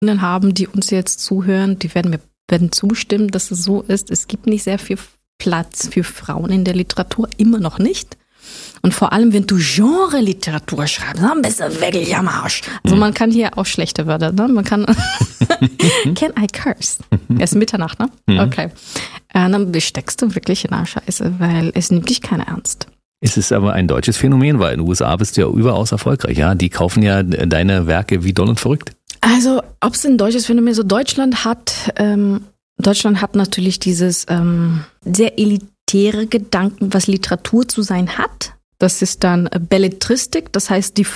haben, die uns jetzt zuhören, die werden zustimmen, dass es so ist. Es gibt nicht sehr viel Platz für Frauen in der Literatur, immer noch nicht. Und vor allem, wenn du Genre-Literatur schreibst, dann bist du wirklich am Arsch. Also man kann hier auch schlechte Wörter, ne? Man kann Can I curse? Es ist Mitternacht, ne? Okay. Dann steckst du wirklich in der Scheiße, weil es nimmt dich keiner ernst. Es ist aber ein deutsches Phänomen, weil in den USA bist du ja überaus erfolgreich. Ja, die kaufen ja deine Werke wie doll und verrückt. Also, ob es ein deutsches Phänomen ist, so Deutschland hat natürlich dieses sehr elitäre Gedanken, was Literatur zu sein hat. Das ist dann Belletristik, das heißt die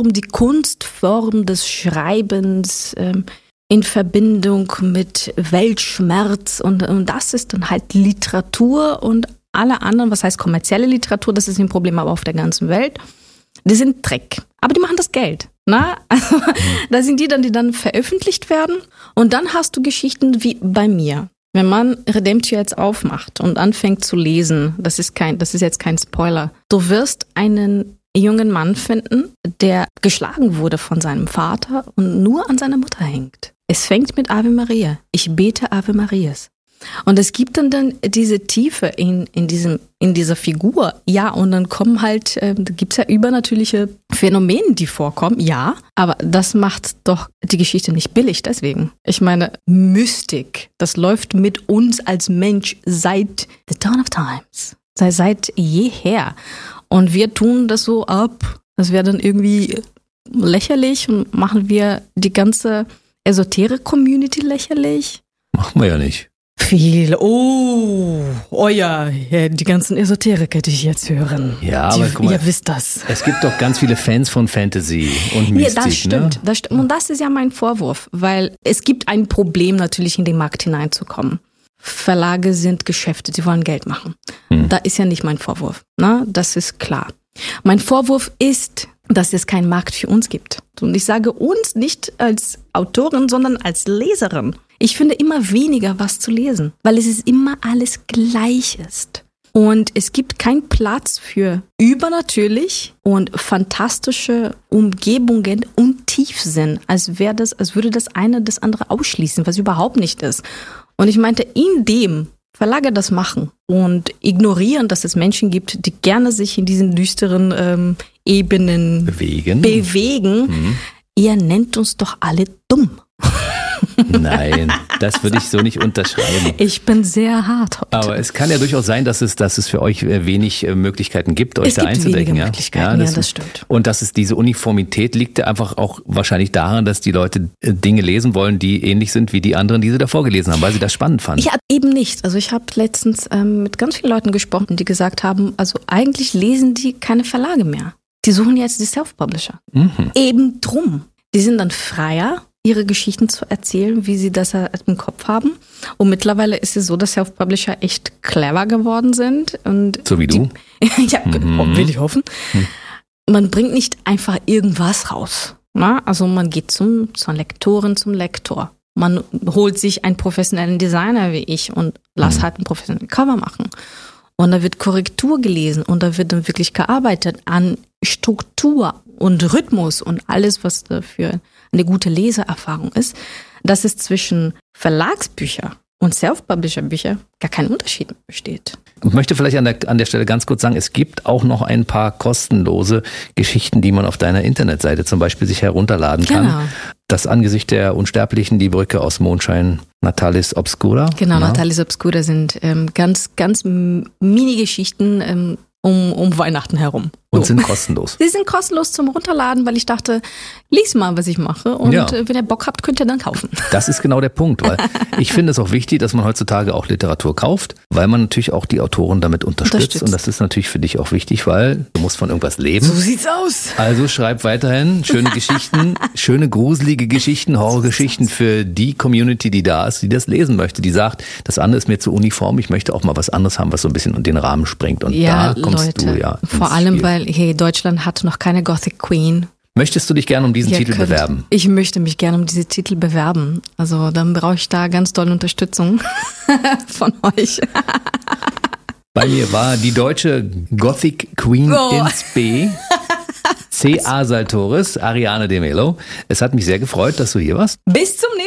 Kunstform des Schreibens in Verbindung mit Weltschmerz und das ist dann halt Literatur und alle anderen, was heißt kommerzielle Literatur, das ist ein Problem aber auf der ganzen Welt, die sind Dreck, aber die machen das Geld. Na, also da sind die dann veröffentlicht werden und dann hast du Geschichten wie bei mir. Wenn man Redemptio jetzt aufmacht und anfängt zu lesen, das ist jetzt kein Spoiler, du wirst einen jungen Mann finden, der geschlagen wurde von seinem Vater und nur an seiner Mutter hängt. Es fängt mit Ave Maria. Ich bete Ave Marias. Und es gibt dann diese Tiefe in dieser Figur. Ja, und dann kommen halt, da gibt's ja übernatürliche Phänomene, die vorkommen. Ja, aber das macht doch die Geschichte nicht billig deswegen. Ich meine, Mystik, das läuft mit uns als Mensch seit the dawn of times. Seit jeher. Und wir tun das so ab. Das wäre dann irgendwie lächerlich und machen wir die ganze Esoterik-Community lächerlich. Machen wir ja nicht. Viel. Oh ja, die ganzen Esoteriker, die ich jetzt hören. Ja, aber guck mal, ihr wisst das. Es gibt doch ganz viele Fans von Fantasy und Mystik. Ja, das stimmt. Das stimmt. Und das ist ja mein Vorwurf, weil es gibt ein Problem natürlich in den Markt hineinzukommen. Verlage sind Geschäfte, sie wollen Geld machen. Da ist ja nicht mein Vorwurf. Na, das ist klar. Mein Vorwurf ist, dass es keinen Markt für uns gibt. Und ich sage uns nicht als Autorin, sondern als Leserin. Ich finde immer weniger was zu lesen, weil es ist immer alles gleich ist. Und es gibt keinen Platz für übernatürlich und fantastische Umgebungen und Tiefsinn, als würde das eine das andere ausschließen, was überhaupt nicht ist. Und ich meinte, indem Verlage das machen und ignorieren, dass es Menschen gibt, die gerne sich in diesen düsteren Ebenen bewegen. Ihr nennt uns doch alle dumm. Nein, das würde ich so nicht unterschreiben. Ich bin sehr hart heute. Aber es kann ja durchaus sein, dass es für euch wenig Möglichkeiten gibt, euch da einzudecken. Es gibt wenige Möglichkeiten, ja, das stimmt. Und dass es diese Uniformität liegt einfach auch wahrscheinlich daran, dass die Leute Dinge lesen wollen, die ähnlich sind wie die anderen, die sie davor gelesen haben, weil sie das spannend fanden. Ja, eben nicht. Also ich habe letztens mit ganz vielen Leuten gesprochen, die gesagt haben, also eigentlich lesen die keine Verlage mehr. Die suchen jetzt die Self-Publisher. Eben drum. Die sind dann freier, ihre Geschichten zu erzählen, wie sie das im Kopf haben. Und mittlerweile ist es so, dass Self-Publisher echt clever geworden sind. Und so wie du? Ja, will ich hoffen. Man bringt nicht einfach irgendwas raus. Na? Also man geht zur Lektorin, zum Lektor. Man holt sich einen professionellen Designer wie ich und lässt halt einen professionellen Cover machen. Und da wird Korrektur gelesen und da wird dann wirklich gearbeitet an Struktur und Rhythmus und alles, was dafür eine gute Leseerfahrung ist, dass es zwischen Verlagsbücher und Self-Publisher-Bücher gar kein Unterschied besteht. Ich möchte vielleicht an der Stelle ganz kurz sagen, es gibt auch noch ein paar kostenlose Geschichten, die man auf deiner Internetseite zum Beispiel sich herunterladen kann. Genau. Das Angesicht der Unsterblichen, die Brücke aus Mondschein, Natalis Obscura. Genau, Natalis Obscura sind ganz Mini-Geschichten um Weihnachten herum. Und sind kostenlos. Sie sind kostenlos zum Runterladen, weil ich dachte, lies mal, was ich mache. Und wenn ihr Bock habt, könnt ihr dann kaufen. Das ist genau der Punkt, weil ich finde es auch wichtig, dass man heutzutage auch Literatur kauft, weil man natürlich auch die Autoren damit unterstützt. Und das ist natürlich für dich auch wichtig, weil du musst von irgendwas leben. So sieht's aus. Also schreib weiterhin schöne Geschichten, schöne gruselige Geschichten, Horrorgeschichten für die Community, die da ist, die das lesen möchte, die sagt, das andere ist mir zu uniform, ich möchte auch mal was anderes haben, was so ein bisschen in den Rahmen sprengt. Und ja, da kommst Leute, du ja vor allem, weil Deutschland hat noch keine Gothic Queen. Möchtest du dich gerne um diesen Titel bewerben? Ich möchte mich gerne um diesen Titel bewerben. Also dann brauche ich da ganz doll Unterstützung von euch. Bei mir war die deutsche Gothic Queen ins B. C.A. Sartoris, Ariane de Melo. Es hat mich sehr gefreut, dass du hier warst. Bis zum nächsten Mal.